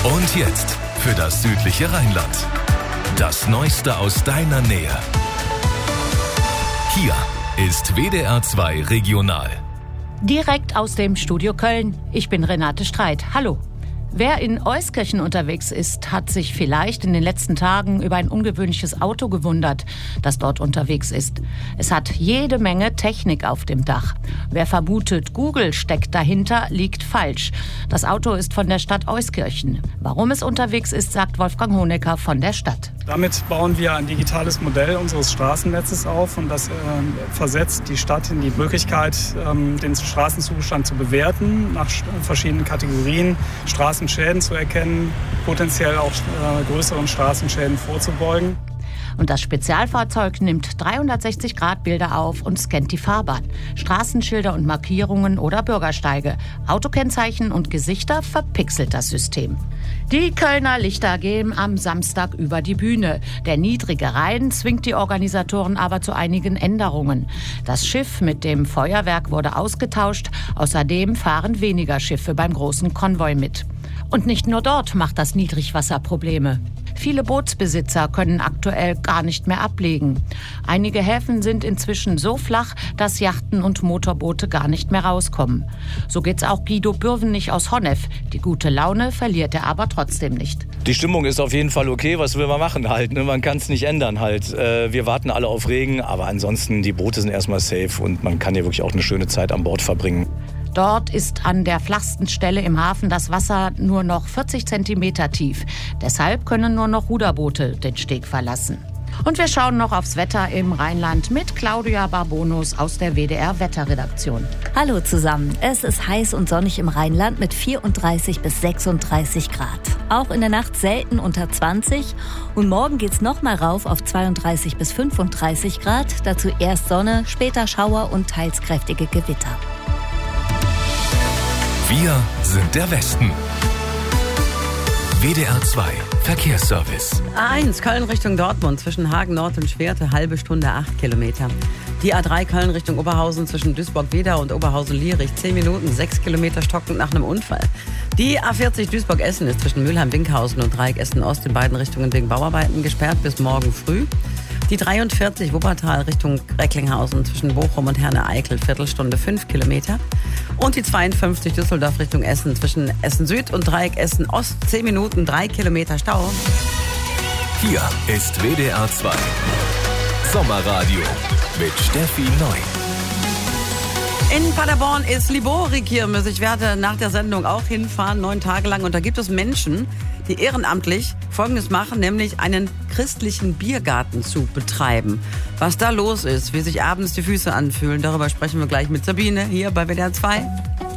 Und jetzt für das südliche Rheinland. Das Neueste aus deiner Nähe. Hier ist WDR 2 Regional. Direkt aus dem Studio Köln. Ich bin Renate Streit. Hallo. Wer in Euskirchen unterwegs ist, hat sich vielleicht in den letzten Tagen über ein ungewöhnliches Auto gewundert, das dort unterwegs ist. Es hat jede Menge Technik auf dem Dach. Wer vermutet, Google steckt dahinter, liegt falsch. Das Auto ist von der Stadt Euskirchen. Warum es unterwegs ist, sagt Wolfgang Honecker von der Stadt. Damit bauen wir ein digitales Modell unseres Straßennetzes auf und das versetzt die Stadt in die Möglichkeit, den Straßenzustand zu bewerten, nach verschiedenen Kategorien Straßenschäden zu erkennen, potenziell auch größeren Straßenschäden vorzubeugen. Und das Spezialfahrzeug nimmt 360-Grad-Bilder auf und scannt die Fahrbahn. Straßenschilder und Markierungen oder Bürgersteige. Autokennzeichen und Gesichter verpixelt das System. Die Kölner Lichter gehen am Samstag über die Bühne. Der niedrige Rhein zwingt die Organisatoren aber zu einigen Änderungen. Das Schiff mit dem Feuerwerk wurde ausgetauscht. Außerdem fahren weniger Schiffe beim großen Konvoi mit. Und nicht nur dort macht das Niedrigwasser Probleme. Viele Bootsbesitzer können aktuell gar nicht mehr ablegen. Einige Häfen sind inzwischen so flach, dass Yachten und Motorboote gar nicht mehr rauskommen. So geht's auch Guido Bürvenich aus Honnef. Die gute Laune verliert er aber trotzdem nicht. Die Stimmung ist auf jeden Fall okay. Was will man machen halt? Ne? Man kann es nicht ändern halt. Wir warten alle auf Regen, aber ansonsten die Boote sind erstmal safe und man kann hier wirklich auch eine schöne Zeit an Bord verbringen. Dort ist an der flachsten Stelle im Hafen das Wasser nur noch 40 Zentimeter tief. Deshalb können nur noch Ruderboote den Steg verlassen. Und wir schauen noch aufs Wetter im Rheinland mit Claudia Barbonus aus der WDR-Wetterredaktion. Hallo zusammen. Es ist heiß und sonnig im Rheinland mit 34 bis 36 Grad. Auch in der Nacht selten unter 20. Und morgen geht's noch mal rauf auf 32 bis 35 Grad. Dazu erst Sonne, später Schauer und teils kräftige Gewitter. Wir sind der Westen. WDR 2 Verkehrsservice. A1 Köln Richtung Dortmund zwischen Hagen Nord und Schwerte, halbe Stunde 8 Kilometer. Die A3 Köln Richtung Oberhausen zwischen Duisburg-Wedau und Oberhausen-Lierich 10 Minuten, 6 Kilometer stockend nach einem Unfall. Die A40 Duisburg-Essen ist zwischen Mülheim-Winkhausen und Dreieck Essen-Ost in beiden Richtungen wegen Bauarbeiten gesperrt bis morgen früh. Die 43 Wuppertal Richtung Recklinghausen zwischen Bochum und Herne-Eickel, Viertelstunde 5 Kilometer. Und die 52 Düsseldorf Richtung Essen zwischen Essen Süd und Dreieck Essen Ost 10 Minuten, 3 Kilometer Stau. Hier ist WDR 2 Sommerradio mit Steffi Neu. In Paderborn ist Libori-Kirmes. Ich werde nach der Sendung auch hinfahren, 9 Tage lang. Und da gibt es Menschen, die ehrenamtlich Folgendes machen, nämlich einen christlichen Biergarten zu betreiben. Was da los ist, wie sich abends die Füße anfühlen, darüber sprechen wir gleich mit Sabine hier bei WDR 2.